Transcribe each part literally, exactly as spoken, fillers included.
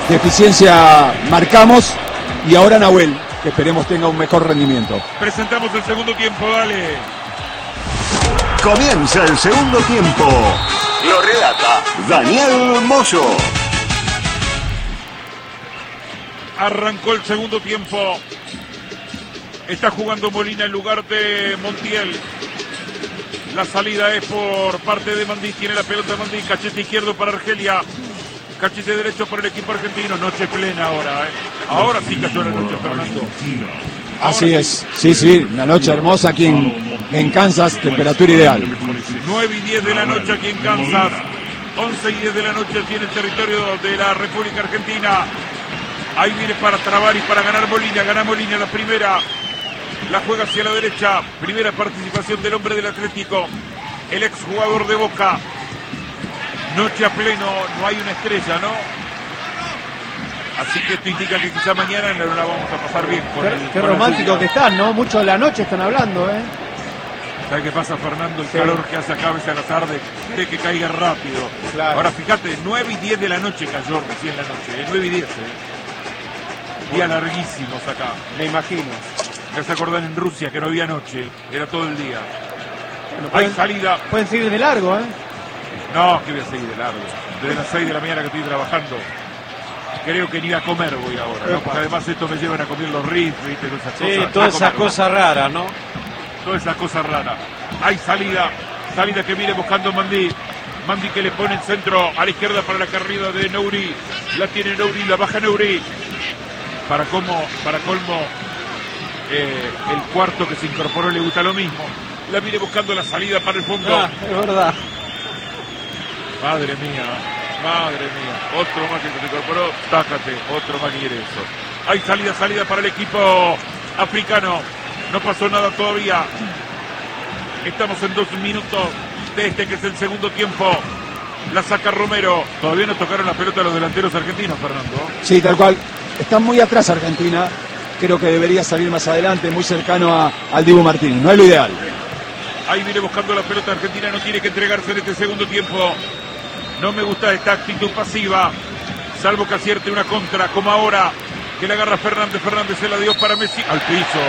deficiencia marcamos, y ahora Nahuel, que esperemos tenga un mejor rendimiento. Presentamos el segundo tiempo, dale. Comienza el segundo tiempo. Lo relata Daniel Moyo. Arrancó el segundo tiempo. Está jugando Molina en lugar de Montiel. La salida es por parte de Mandí. Tiene la pelota Mandí. Cachete izquierdo para Argelia. Cachete derecho para el equipo argentino. Noche plena ahora, ¿eh? Ahora sí cayó la noche, Fernando. Ahora Así es. Sí, sí. Una noche hermosa aquí en, en Kansas. Temperatura ideal. nueve y diez de la noche aquí en Kansas. once y diez de la noche aquí en el territorio de la República Argentina. Ahí viene para trabar y para ganar Molina. Gana Molina la primera. La juega hacia la derecha. Primera participación del hombre del Atlético. El exjugador de Boca. Noche a pleno. No hay una estrella, ¿no? Así que esto indica que quizá mañana no la vamos a pasar bien. Con qué el, qué con romántico que están, ¿no? Mucho de la noche están hablando, ¿eh? ¿Sabes qué pasa, Fernando? El Sí. calor que hace acá a veces a la tarde, de que caiga rápido. Claro. Ahora fíjate, nueve y diez de la noche cayó recién la noche. ¿eh? nueve y diez, ¿eh? Días larguísimos acá. Me imagino. Ya se acordan en Rusia que no había noche, era todo el día. Bueno, Hay pueden, salida. pueden seguir de largo, ¿eh? No, que voy a seguir de largo. Desde las seis de la mañana que estoy trabajando. Creo que ni a comer voy ahora, ¿no? Porque además esto me llevan a comer los rifles, ¿viste? Todas esas Sí, cosas. todas A esas comer, cosas raras, ¿no? Todas esas cosas raras. Hay salida. Salida que viene buscando Mandí. Mandí que le pone el centro a la izquierda para la carrera de Nouri. La tiene Nouri, la baja Nouri. Para como, para colmo, eh, el cuarto que se incorporó le gusta lo mismo. La viene buscando la salida para el fondo. Ah, es verdad. Madre mía, madre mía. Otro más que se incorporó. Tácate, otro más que quiere eso. Hay salida, salida para el equipo africano. No pasó nada todavía. Estamos en dos minutos de este que es el segundo tiempo. La saca Romero. Todavía no tocaron la pelota los delanteros argentinos, Fernando. Sí, tal cual. Está muy atrás Argentina. Creo que debería salir más adelante, muy cercano a, al Dibu Martínez. No es lo ideal. Ahí viene buscando la pelota Argentina. No tiene que entregarse en este segundo tiempo. No me gusta esta actitud pasiva. Salvo que acierte una contra, como ahora. Que le agarra Fernández. Fernández se la dio para Messi. Al piso.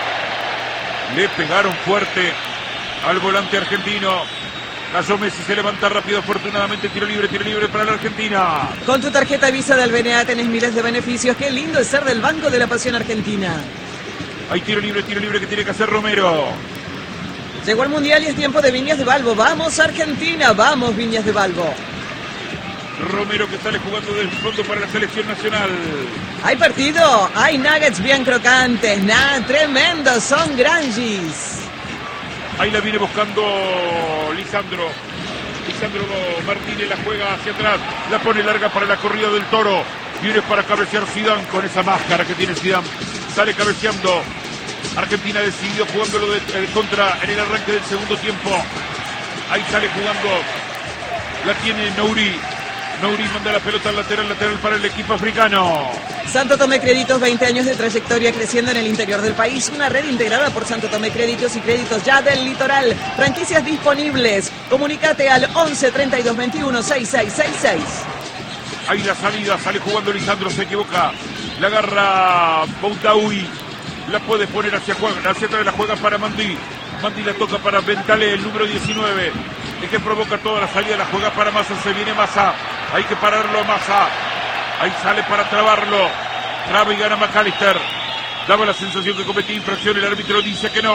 Le pegaron fuerte al volante argentino. Cayó Messi, se levanta rápido, afortunadamente, tiro libre, tiro libre para la Argentina. Con tu tarjeta Visa del B N A tenés miles de beneficios. Qué lindo es ser del Banco de la Pasión Argentina. Hay tiro libre, tiro libre que tiene que hacer Romero. Llegó el Mundial y es tiempo de Viñas de Balbo. ¡Vamos Argentina! ¡Vamos Viñas de Balbo! Romero que sale jugando del fondo para la selección nacional. Hay partido, hay nuggets bien crocantes, nada tremendo, son granjis. Ahí la viene buscando Lisandro. Lisandro Martínez la juega hacia atrás. La pone larga para la corrida del Toro. Viene para cabecear Zidane con esa máscara que tiene Zidane. Sale cabeceando. Argentina decidió jugándolo de, de contra en el arranque del segundo tiempo. Ahí sale jugando. La tiene Nouri. Nouri manda la pelota al lateral, lateral para el equipo africano. Santo Tomé Créditos, veinte años de trayectoria creciendo en el interior del país. Una red integrada por Santo Tomé Créditos y Créditos Ya del Litoral. Franquicias disponibles. Comunicate al once treinta y dos veintiuno sesenta y seis sesenta y seis. Ahí la salida, sale jugando Lisandro, se equivoca. La agarra Boutaoui. La puede poner hacia, hacia atrás, la juega para Mandí. Mandí la toca para Ventale, el número diecinueve. El que provoca toda la salida, la juega para Massa, se viene Massa. Hay que pararlo a Massa. Ahí sale para trabarlo. Traba y gana McAllister. Daba la sensación que cometía infracción, el árbitro dice que no.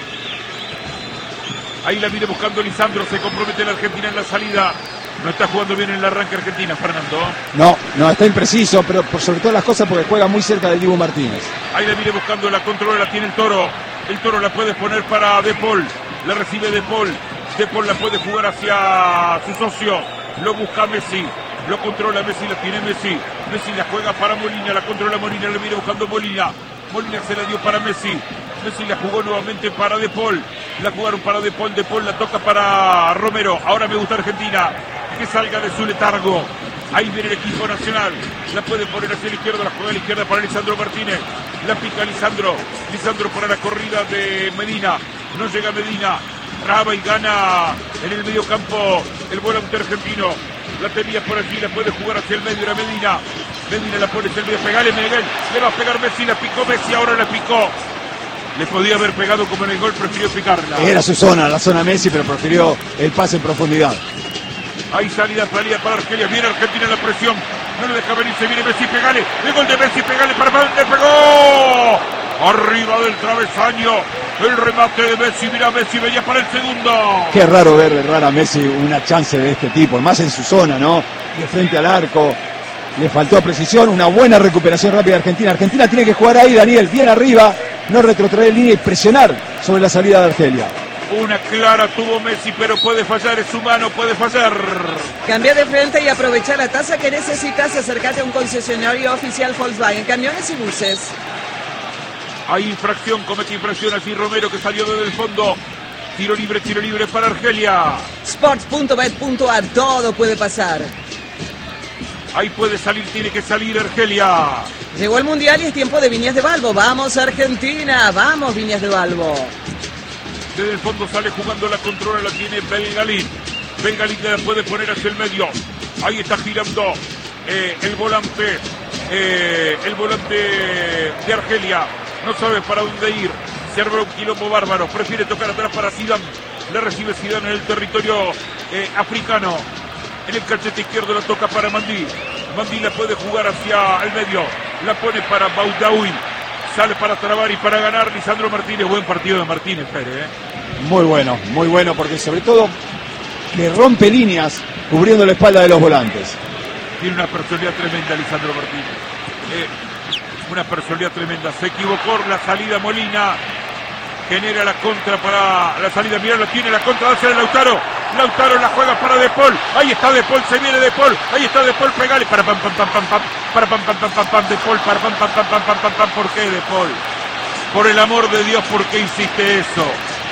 Ahí la viene buscando Lisandro, se compromete la Argentina en la salida. No está jugando bien en el arranque Argentina, Fernando. No, no, está impreciso, pero por sobre todas las cosas porque juega muy cerca del Dibu Martínez. Ahí la viene buscando, la controla, la tiene el Toro. El Toro la puede poner para De Paul. La recibe De Paul. De Paul la puede jugar hacia su socio. Lo busca Messi. Lo controla Messi, la tiene Messi. Messi la juega para Molina, la controla Molina, la viene buscando Molina. Molina se la dio para Messi. Messi la jugó nuevamente para De Paul. La jugaron para De Paul, De Paul la toca para Romero. Ahora me gusta Argentina. Que salga de su letargo. Ahí viene el equipo nacional. La puede poner hacia la izquierda, la juega a la izquierda para Lisandro Martínez. La pica Lisandro. Lisandro para la corrida de Medina. No llega Medina. Traba y gana en el medio campo el volante argentino. La tenía por allí, la puede jugar hacia el medio, era Medina. Medina la pone, se olvida, pegale Miguel, le va a pegar Messi, la picó Messi, ahora la picó. Le podía haber pegado como en el gol, prefirió picarla. Era su zona, la zona Messi, pero prefirió el pase en profundidad. Hay salida, salida para Argelia, viene Argentina en la presión, no le deja venir, se viene Messi, pegale, el gol de Messi, pegale, para dónde pegó, arriba del travesaño, el remate de Messi, mira Messi, venía para el segundo. Qué raro ver errar a Messi una chance de este tipo, más en su zona, ¿no? De frente al arco, le faltó precisión, una buena recuperación rápida de Argentina. Argentina tiene que jugar ahí, Daniel, bien arriba, no retrotraer línea y presionar sobre la salida de Argelia. Una clara tuvo Messi, pero puede fallar, es humano, puede fallar. Cambia de frente y aprovecha la tasa que necesitas. Acércate a un concesionario oficial Volkswagen, camiones y buses. Hay infracción, comete infracción así Romero, que salió desde el fondo. Tiro libre, tiro libre para Argelia. Sports punto bet punto a r, todo puede pasar. Ahí puede salir, tiene que salir Argelia. Llegó el Mundial y es tiempo de Viñas de Balbo. Vamos Argentina, vamos Viñas de Balbo. Desde el fondo sale jugando, la controla, la tiene Belgalín. Belgalín la puede poner hacia el medio. Ahí está girando eh, el volante, eh, el volante de Argelia. No sabe para dónde ir. Se arma un quilombo bárbaro. Prefiere tocar atrás para Zidane. Le recibe Zidane en el territorio eh, africano. En el cachete izquierdo la toca para Mandí. Mandí la puede jugar hacia el medio. La pone para Baudaoui. Sale para trabar y para ganar Lisandro Martínez. Buen partido de Martínez, Pérez. ¿eh? Muy bueno, muy bueno, porque sobre todo le rompe líneas cubriendo la espalda de los volantes. Tiene una personalidad tremenda Lisandro Martínez. Eh, una personalidad tremenda. Se equivocó la salida Molina. Genera la contra para la salida. Mirá, lo tiene la contra. Hacia Lautaro. Lautaro la juega para De Paul. Ahí está De Paul. Se viene De Paul. Ahí está De Paul. Pegale. Para pam pam pam pam pam. Para pam pam pam pam pam. De Paul. Para pam pam pam pam pam pam pam. ¿Por qué De Paul? Por el amor de Dios, ¿por qué hiciste eso?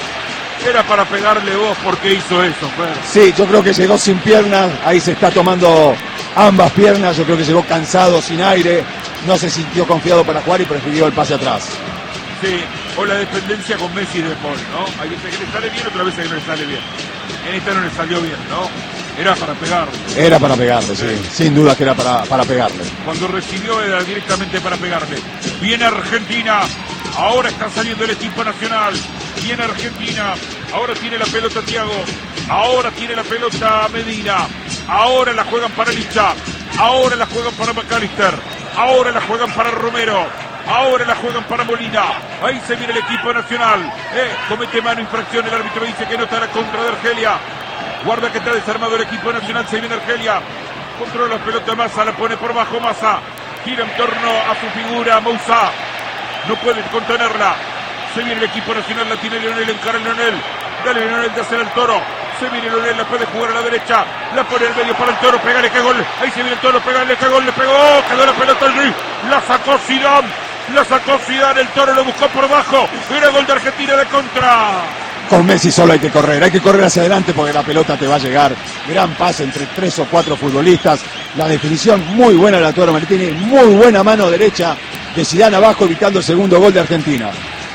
Era para pegarle vos. ¿Por qué hizo eso, Fer? Sí, yo creo que llegó sin piernas. Ahí se está tomando ambas piernas. Yo creo que llegó cansado, sin aire. No se sintió confiado para jugar y prefirió el pase atrás. Sí, o la dependencia con Messi y De Paul, ¿no? Hay veces que le sale bien, otra vez que no le sale bien. En esta no le salió bien, ¿no? Era para pegarle. Era para pegarle, sí. sí. Sin duda que era para, para pegarle. Cuando recibió era directamente para pegarle. Viene Argentina. Ahora está saliendo el equipo nacional. Viene Argentina. Ahora tiene la pelota Thiago. Ahora tiene la pelota Medina. Ahora la juegan para Licha. Ahora la juegan para McAllister. Ahora la juegan para Romero. Ahora la juegan para Molina. Ahí se viene el equipo nacional. Eh, comete mano, infracción. El árbitro dice que no está la contra de Argelia. Guarda que está desarmado el equipo nacional. Se viene Argelia. Controla la pelota Massa. La pone por bajo Massa. Gira en torno a su figura Moussa. No puede contenerla. Se viene el equipo nacional. La tiene Leonel. Encara Leonel. Dale Leonel de hacer el Toro. Se viene Leonel. La puede jugar a la derecha. La pone al medio para el Toro. Pegale que gol. Ahí se viene el Toro. Pegale que gol. Le pegó. Quedó la pelota al Río. La sacó Zidane. La sacó Zidane, el Toro lo buscó por bajo. Era gol de Argentina de contra. Con Messi solo hay que correr, hay que correr hacia adelante porque la pelota te va a llegar. Gran pase entre tres o cuatro futbolistas. La definición muy buena de la Toro Martínez, muy buena mano derecha de Zidane abajo, evitando el segundo gol de Argentina.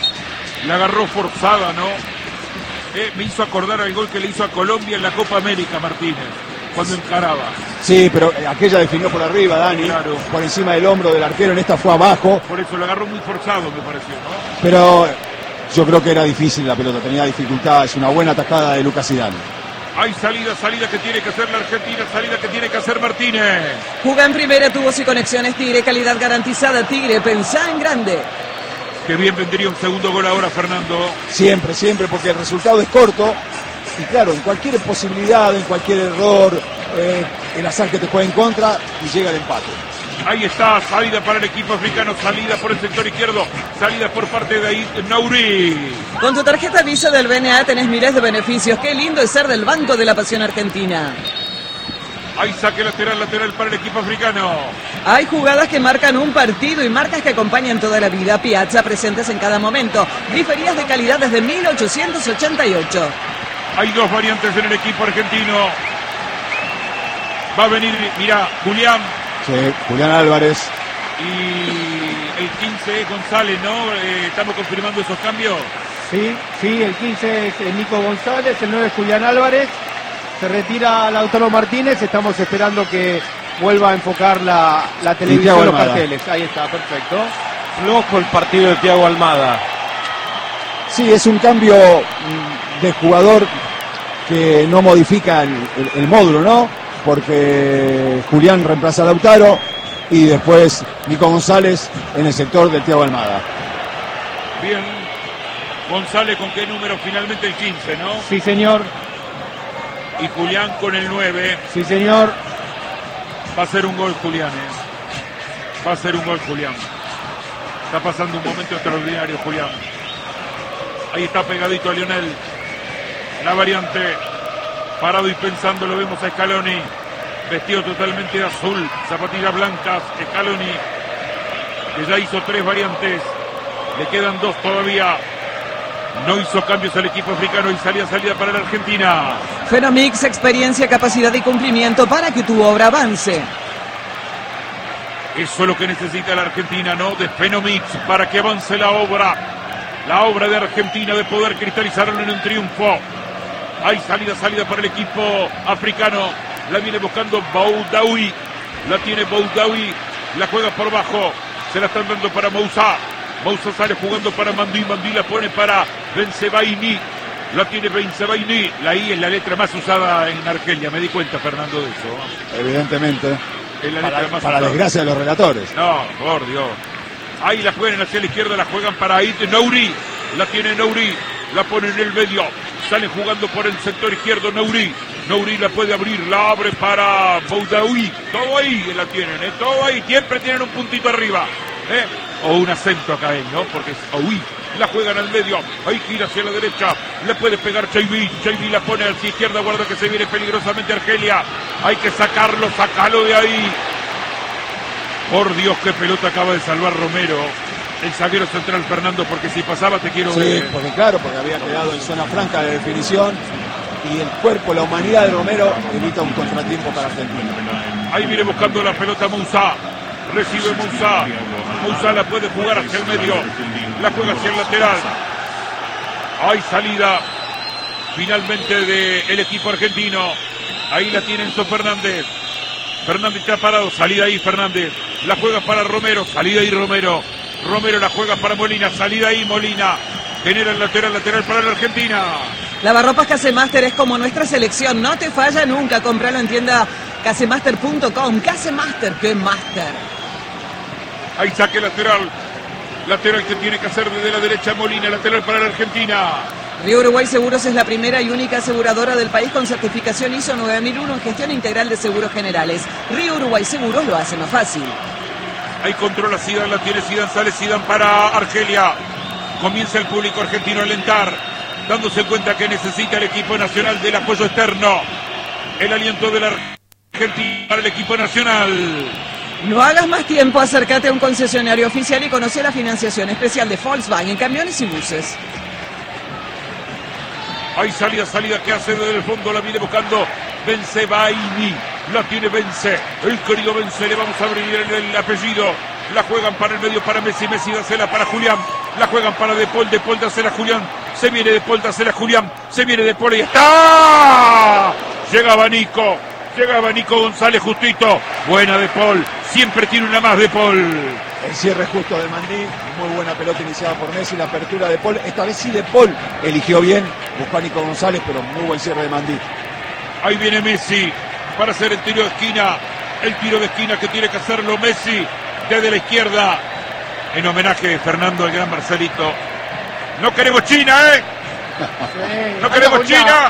La agarró forzada, ¿no? Eh, me hizo acordar al gol que le hizo a Colombia en la Copa América, Martínez, cuando encaraba. Sí, pero aquella definió por arriba, Dani, claro. Por encima del hombro del arquero, en esta fue abajo. Por eso lo agarró muy forzado, me pareció, ¿no? Pero yo creo que era difícil la pelota, tenía dificultades, una buena atajada de Lucas Zidane. Hay salida, salida que tiene que hacer la Argentina, salida que tiene que hacer Martínez. Juga en primera, tubos y conexiones Tigre, calidad garantizada Tigre, pensá en grande. Qué bien vendría un segundo gol ahora, Fernando. Siempre, siempre, porque el resultado es corto. Y claro, en cualquier posibilidad, en cualquier error, eh, el azar que te juega en contra y llega el empate. Ahí está, salida para el equipo africano, salida por el sector izquierdo, salida por parte de ahí, Nauri. Con tu tarjeta Visa del B N A tenés miles de beneficios. Qué lindo es ser del Banco de la Pasión Argentina. Hay saque lateral, lateral para el equipo africano. Hay jugadas que marcan un partido y marcas que acompañan toda la vida. Piazza, presentes en cada momento. Diferidas de calidad desde mil ochocientos ochenta y ocho. Hay dos variantes en el equipo argentino. Va a venir, mira, Julián. Sí, Julián Álvarez. Y el quince es González, ¿no? Eh, ¿Estamos confirmando esos cambios? Sí, sí, el quince es Nico González, el nueve es Julián Álvarez. Se retira Lautaro Martínez. Estamos esperando que vuelva a enfocar la, la televisión, los carteles. Ahí está, perfecto. Flojo el partido de Thiago Almada. Sí, es un cambio de jugador que no modifica el, el, el módulo, ¿no? Porque Julián reemplaza a Lautaro y después Nico González en el sector del Thiago Almada. Bien. González con qué número, finalmente el quince, ¿no? Sí, señor. Y Julián con el nueve. Sí, señor. Va a ser un gol Julián, ¿eh? Va a ser un gol Julián. Está pasando un momento extraordinario Julián. Ahí está pegadito a Lionel. La variante. Parado y pensando, lo vemos a Scaloni. Vestido totalmente de azul. Zapatillas blancas. Scaloni, que ya hizo tres variantes. Le quedan dos todavía. No hizo cambios al equipo africano y salía salida para la Argentina. Fenomix, experiencia, capacidad y cumplimiento para que tu obra avance. Eso es lo que necesita la Argentina, ¿no? De Fenomix para que avance la obra. La obra de Argentina de poder cristalizarlo en un triunfo. Hay salida, salida para el equipo africano. La viene buscando Boudaoui. La tiene Boudaoui. La juega por bajo. Se la están dando para Moussa. Moussa sale jugando para Mandí. Mandí la pone para Bensebaini. La tiene Bensebaini. La I es la letra más usada en Argelia. Me di cuenta, Fernando, de eso. Evidentemente. Es la para letra más para usada. desgracia de los relatores. No, por Dios. Ahí la juegan hacia la izquierda. La juegan para Ait Nouri. La tiene Nouri. La pone en el medio. Sale jugando por el sector izquierdo Nouri. Nouri la puede abrir. La abre para Boudaoui. Todo ahí la tienen. ¿eh? Todo ahí. Siempre tienen un puntito arriba. ¿eh? O un acento acá, ¿eh? ¿no? Porque es Oui. La juegan al medio. Ahí gira hacia la derecha. Le puede pegar Chaibi. Chaibi la pone hacia izquierda. Guarda que se viene peligrosamente Argelia. Hay que sacarlo. Sacalo de ahí. Por Dios, qué pelota acaba de salvar Romero. El zaguero central, Fernando, porque si pasaba te quiero Sí, ver. porque claro, porque había quedado en zona franca de definición y el cuerpo, la humanidad de Romero evita un contratiempo para Argentina. Ahí viene buscando la pelota Moussa. Recibe Moussa. Moussa la puede jugar hacia el medio. La juega hacia el lateral. Hay salida finalmente del equipo argentino. Ahí la tiene Enzo Fernández. Fernández está parado. Salida ahí Fernández. La juega para Romero. Salida ahí Romero. Romero la juega para Molina. Salida ahí Molina. Genera el lateral, lateral para la Argentina. Lavarropas Casemaster es como nuestra selección. No te falla nunca. Compralo en tienda casemaster punto com. Casemaster, qué master. Ahí saque lateral. Lateral que tiene que hacer desde la derecha Molina. Lateral para la Argentina. Río Uruguay Seguros es la primera y única aseguradora del país con certificación I S O nueve mil uno en gestión integral de seguros generales. Río Uruguay Seguros lo hace más fácil. Ahí controla Zidane, la tiene Zidane, sale Zidane para Argelia. Comienza el público argentino a alentar, dándose cuenta que necesita el equipo nacional del apoyo externo. El aliento de la Argentina para el equipo nacional. No hagas más tiempo, acércate a un concesionario oficial y conoce la financiación especial de Volkswagen en camiones y buses. Hay salida, salida que hace desde el fondo, la viene buscando Bensebaini. La tiene Vence, el querido Vence, le vamos a abrir el, el apellido. La juegan para el medio para Messi, Messi dásela para Julián. La juegan para De Paul, De Paul dásela a Julián. Se viene De Paul, dásela a Julián. Se viene De Paul y está. Llegaba Nico, llegaba Nico González justito. Buena De Paul, siempre tiene una más De Paul. El cierre justo de Mandí, muy buena pelota iniciada por Messi, la apertura de Paul. Esta vez sí De Paul eligió bien, buscó a Nico González, pero muy buen cierre de Mandí. Ahí viene Messi para hacer el tiro de esquina. El tiro de esquina que tiene que hacerlo Messi desde la izquierda. En homenaje, Fernando, al gran Marcelito. No queremos China, ¿eh? No queremos China.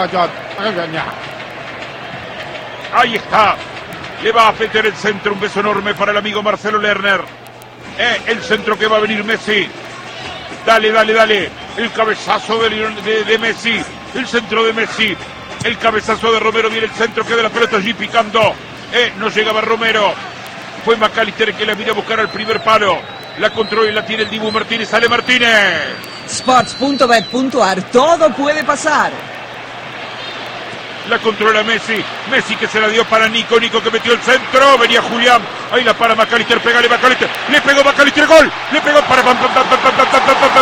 Ahí está. Le va a meter el centro. Un beso enorme para el amigo Marcelo Lerner. Eh, el centro que va a venir Messi. Dale, dale, dale. El cabezazo de, de, de Messi. El centro de Messi. El cabezazo de Romero. Viene el centro. Queda la pelota allí picando. Eh, no llegaba Romero. Fue McAllister que la viene a buscar al primer palo. La controla y la tiene el Dibu Martínez. Sale Martínez. Sports punto bet punto ar. Todo puede pasar. La controla Messi. Messi que se la dio para Nico. Nico que metió el centro. Venía Julián. Ahí la para McAllister. Pégale McAllister. Le pegó McAllister. Gol. Le pegó para. Pam, pam, pam, pam, pam, pam, pam,